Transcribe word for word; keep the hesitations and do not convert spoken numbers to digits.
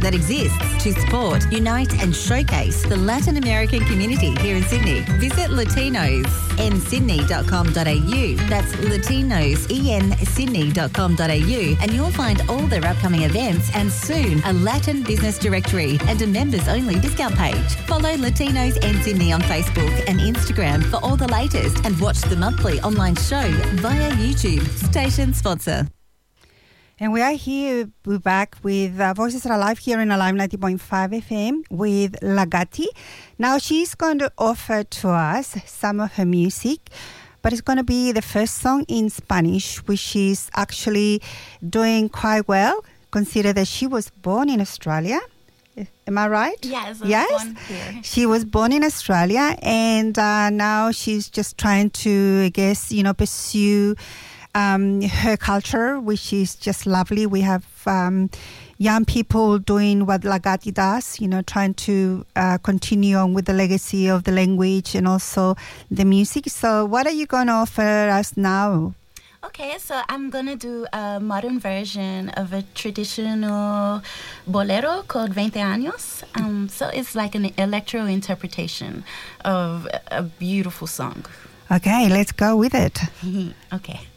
that exists to support, unite and showcase the Latin American community here in Sydney. Visit latinos en sydney dot com dot a u. That's latinos en sydney dot com dot a u, and you'll find all their upcoming events and soon a Latin business directory and a members-only discount page. Follow Latinos en Sydney on Facebook and Instagram for all the latest and watch the monthly online show via YouTube. Station sponsor. And we are here, we're back with uh, Voices Are Alive here in Alive ninety point five F M with Lagati. Now she's going to offer to us some of her music, but it's going to be the first song in Spanish, which is actually doing quite well. Consider that she was born in Australia. Am I right? Yes. I was yes. born here. She was born in Australia, and uh, now she's just trying to, I guess, you know, pursue um, her culture, which is just lovely. We have um, young people doing what Lagati does, you know, trying to uh, continue on with the legacy of the language and also the music. So what are you going to offer us now? Okay, so I'm going to do a modern version of a traditional bolero called Veinte Años. Um, so it's like an electro interpretation of a beautiful song. Okay, let's go with it. Okay.